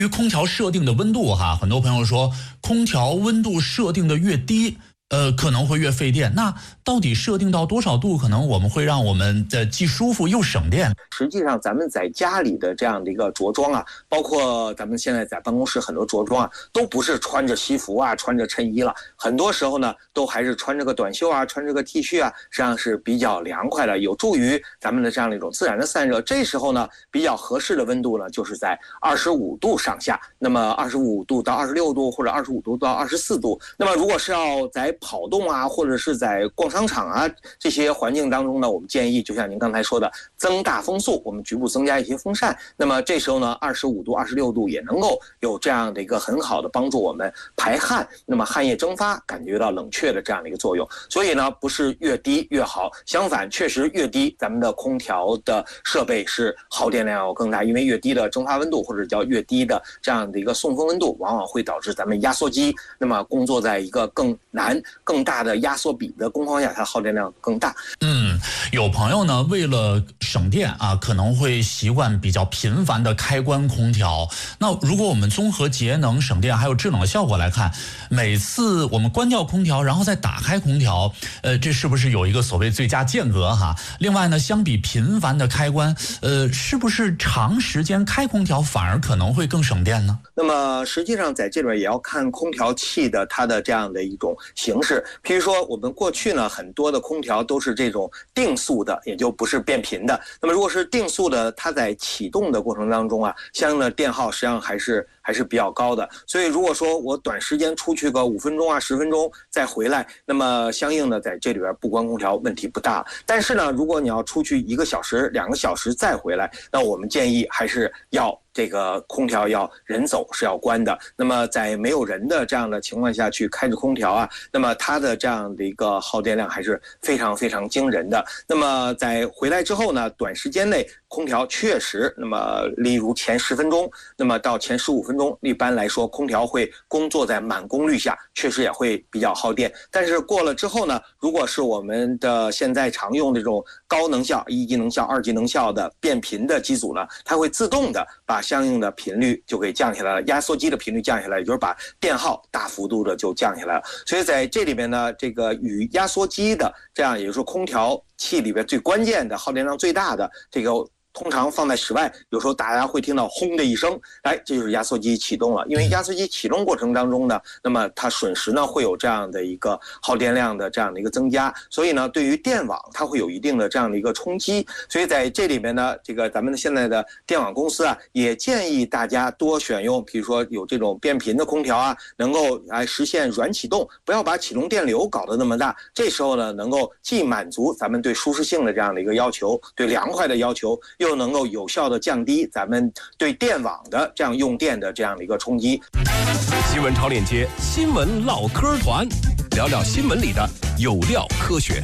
于空调设定的温度哈，很多朋友说空调温度设定的越低，可能会越费电。那到底设定到多少度，可能我们会让我们的既舒服又省电？ 实际上，咱们在家里的这样的一个着装啊，包括咱们现在在办公室很多着装啊，都不是穿着西服啊，穿着衬衣了，很多时候呢，都还是穿着个短袖啊，穿着个 T 恤啊，实际上是比较凉快的，有助于咱们的这样的一种自然的散热。这时候呢，比较合适的温度呢，就是在25度上下，那么25度到26度或者25度到24度。那么如果是要在跑动啊，或者是在逛商场啊这些环境当中呢，我们建议就像您刚才说的，增大风速，我们局部增加一些风扇。那么这时候呢，25度、26度也能够有这样的一个很好的帮助我们排汗，那么汗液蒸发，感觉到冷却的这样的一个作用。所以呢，不是越低越好，相反，确实越低，咱们的空调的设备是耗电量要更大，因为越低的蒸发温度或者叫越低的这样的一个送风温度，往往会导致咱们压缩机那么工作在一个更难、更大的压缩比的工况下，它耗电量更大。 有朋友呢，为了省电啊，可能会习惯比较频繁的开关空调。那如果我们综合节能、省电还有制冷的效果来看，每次我们关掉空调，然后再打开空调，这是不是有一个所谓最佳间隔哈？另外呢，相比频繁的开关，是不是长时间开空调反而可能会更省电呢？ 那么实际上在这边也要看空调器的它的这样的一种形式。譬如说我们过去呢，很多的空调都是这种定速的，也就不是变频的。那么如果是定速的，它在启动的过程当中啊，相应的电耗实际上还是比较高的。所以如果说我短时间出去个5分钟啊、10分钟再回来，那么相应的在这里边不关空调问题不大。但是呢，如果你要出去1个小时、2个小时再回来，那我们建议还是要这个空调要人走是要关的。那么在没有人的这样的情况下去开着空调啊，那么它的这样的一个耗电量还是非常非常惊人的。那么在回来之后呢，短时间内空调确实，那么例如前10分钟，那么到前15分钟，一般来说空调会工作在满功率下，确实也会比较耗电。但是过了之后呢，如果是我们的现在常用这种高能效、1级能效、2级能效的变频的机组呢，它会自动的把相应的频率就给降下来了，压缩机的频率降下来，也就是把电耗大幅度的就降下来了。所以在这里边呢，这个与压缩机的这样，也就是说空调器里边最关键的、耗电量最大的这个，通常放在室外，有时候大家会听到轰的一声，这就是压缩机启动了。因为压缩机启动过程当中呢，那么它瞬时呢会有这样的一个耗电量的这样的一个增加，所以呢对于电网它会有一定的这样的一个冲击。所以在这里面呢，这个咱们现在的电网公司啊，也建议大家多选用，比如说有这种变频的空调啊，能够来实现软启动，不要把启动电流搞得那么大。这时候呢，能够既满足咱们对舒适性的这样的一个要求，对凉快的要求，又能够有效的降低咱们对电网的这样用电的这样的一个冲击。 新闻超链接，新闻唠嗑团，聊聊新闻里的有料科学。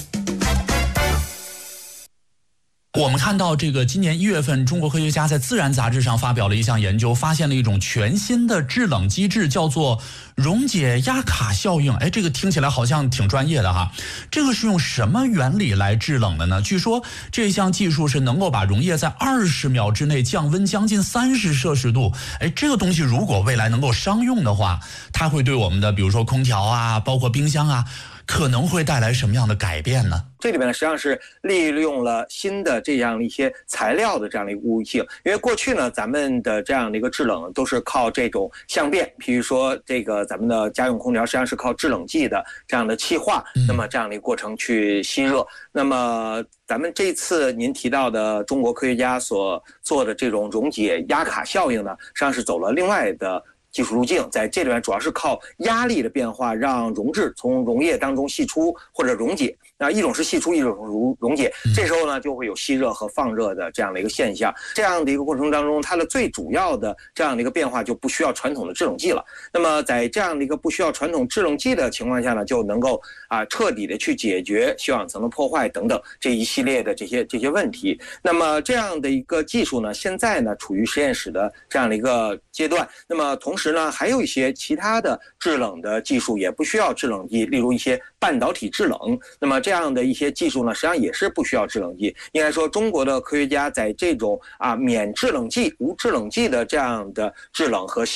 我们看到这个今年1月份，中国科学家在《自然》杂志上发表了一项研究，发现了一种全新的制冷机制，叫做溶解压卡效应。这个听起来好像挺专业的哈。这个是用什么原理来制冷的呢？据说这项技术是能够把溶液在20秒之内降温将近30摄氏度。这个东西如果未来能够商用的话，它会对我们的比如说空调啊，包括冰箱啊，可能会带来什么样的改变呢？ 这里面呢，实际上是利用了新的这样一些材料的这样的一个物性。因为过去呢，咱们的这样的一个制冷都是靠这种相变，比如说这个咱们的家用空调实际上是靠制冷剂的这样的气化，那么这样的一个过程去吸热。那么咱们这次您提到的中国科学家所做的这种溶解压卡效应呢，实际上是走了另外的技术路径，在这里面主要是靠压力的变化，让溶质从溶液当中析出或者溶解。那一种是析出，一种是溶解。这时候呢，就会有吸热和放热的这样的一个现象。这样的一个过程当中，它的最主要的这样的一个变化就不需要传统的制冷剂了。那么在这样的一个不需要传统制冷剂的情况下呢，就能够彻底的去解决休氧层的破坏等等这一系列的这些问题。那么这样的一个技术呢，现在呢处于实验室的这样的一个阶段。那么同时时呢，还有一些其他的制冷的技术也不需要制冷剂，例如一些半导体制冷。那么这样的一些技术呢，实际上也是不需要制冷剂。应该说，中国的科学家在这种免制冷剂、无制冷剂的这样的制冷和